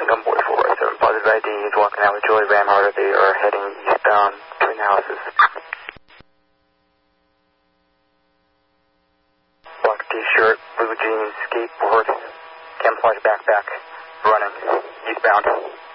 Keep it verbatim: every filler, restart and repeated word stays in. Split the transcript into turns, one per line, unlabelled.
Gunboy four seven, positive I D is walking out with Joey Ramharder. They are heading eastbound between houses. Black t-shirt, blue jeans, skateboard, camouflage backpack, running eastbound.